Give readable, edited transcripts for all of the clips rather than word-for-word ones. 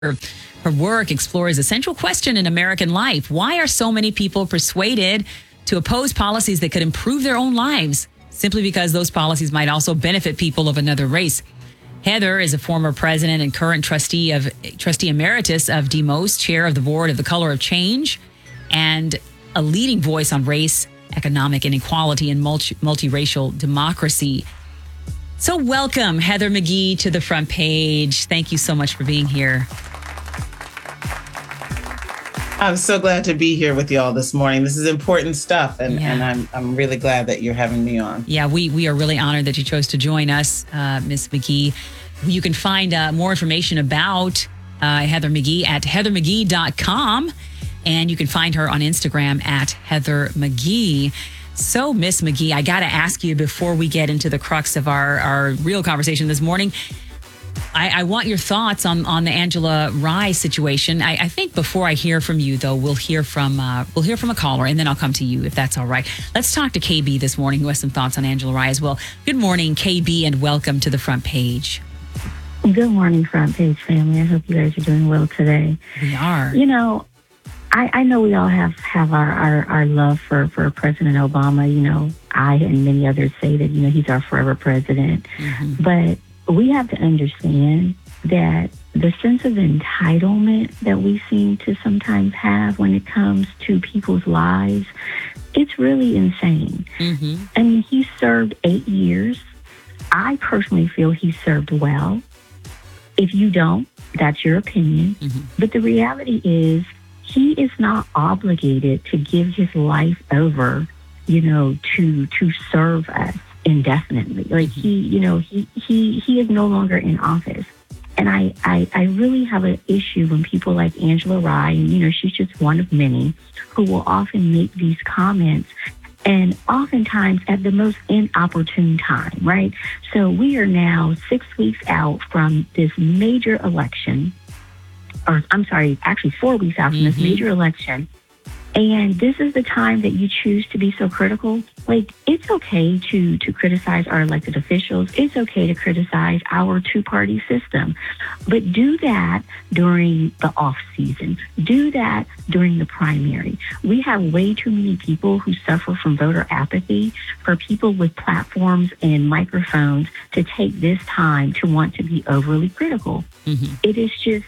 Her work explores a central question in American life. Why are so many people persuaded to oppose policies that could improve their own lives simply because those policies might also benefit people of another race? Heather is a former president and current trustee emeritus of Demos, chair of the board of The Color of Change, and a leading voice on race, economic inequality, and multiracial democracy. So welcome, Heather McGhee, to the front page. Thank you so much for being here. I'm so glad to be here with you all this morning. This is important stuff, and I'm really glad that you're having me on. Yeah, we are really honored that you chose to join us, Ms. McGhee. You can find more information about Heather McGhee at heathermcghee.com, and you can find her on Instagram at Heather McGhee. So, Miss McGhee, I got to ask you before we get into the crux of our real conversation this morning. I want your thoughts on the Angela Rye situation. I think before I hear from you, though, we'll hear from a caller, and then I'll come to you if that's all right. Let's talk to KB this morning, who has some thoughts on Angela Rye as well. Good morning, KB, and welcome to the front page. Good morning, front page family. I hope you guys are doing well today. We are. You know, I know we all have our love for President Obama. You know, I and many others say that, you know, he's our forever president. Mm-hmm. But we have to understand that the sense of entitlement that we seem to sometimes have when it comes to people's lives, it's really insane. Mm-hmm. I mean, he served 8 years. I personally feel he served well. If you don't, that's your opinion. Mm-hmm. But the reality is he is not obligated to give his life over, you know, to serve us indefinitely. Like he is no longer in office. And I really have an issue when people like Angela Rye, and you know, she's just one of many, who will often make these comments, and oftentimes at the most inopportune time, right? So we are now 6 weeks out from this major election, or I'm sorry, actually 4 weeks out from this major election. And this is the time that you choose to be so critical. Like, it's okay to criticize our elected officials. It's okay to criticize our two-party system. But do that during the off season. Do that during the primary. We have way too many people who suffer from voter apathy for people with platforms and microphones to take this time to want to be overly critical. Mm-hmm. It is just...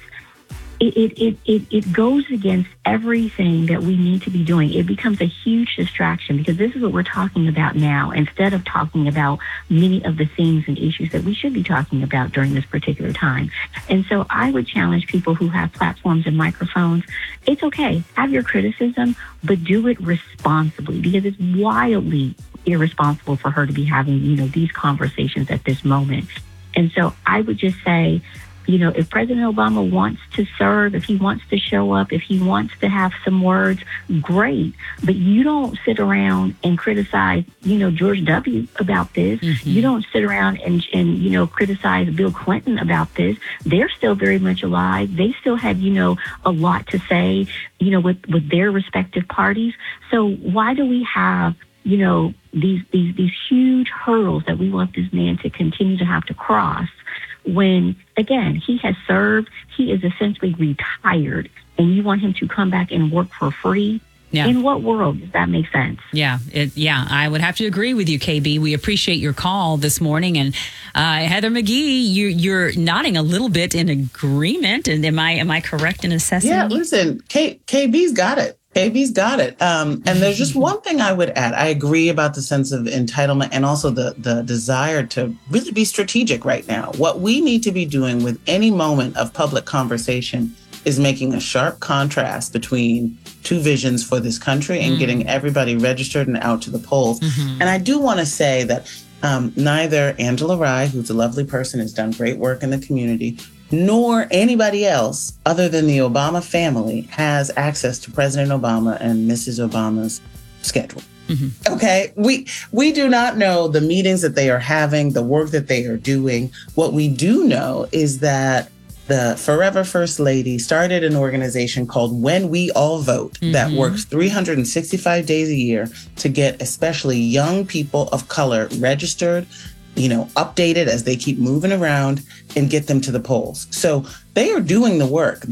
It goes against everything that we need to be doing. It becomes a huge distraction because this is what we're talking about now, instead of talking about many of the things and issues that we should be talking about during this particular time. And so I would challenge people who have platforms and microphones. It's okay. Have your criticism, but do it responsibly, because it's wildly irresponsible for her to be having, you know, these conversations at this moment. And so I would just say, you know, if President Obama wants to serve, if he wants to show up, if he wants to have some words, great. But you don't sit around and criticize, you know, George W. about this. Mm-hmm. You don't sit around and, you know, criticize Bill Clinton about this. They're still very much alive. They still have, you know, a lot to say, you know, with their respective parties. So why do we have, you know, these huge hurdles that we want this man to continue to have to cross, when, again, he has served, he is essentially retired, and you want him to come back and work for free? Yeah. In what world does that make sense? Yeah, I would have to agree with you, KB. We appreciate your call this morning. And Heather McGhee, you're nodding a little bit in agreement. And am I correct in assessing? Yeah, listen, KB's got it. KB's got it. And there's just one thing I would add. I agree about the sense of entitlement and also the desire to really be strategic right now. What we need to be doing with any moment of public conversation is making a sharp contrast between two visions for this country and getting everybody registered and out to the polls. Mm-hmm. And I do want to say that neither Angela Rye, who's a lovely person, has done great work in the community, nor anybody else other than the Obama family has access to President Obama and Mrs. Obama's schedule. Mm-hmm. Okay, we do not know the meetings that they are having, the work that they are doing. What we do know is that the forever First Lady started an organization called When We All Vote that works 365 days a year to get especially young people of color registered updated as they keep moving around and get them to the polls. So they are doing the work.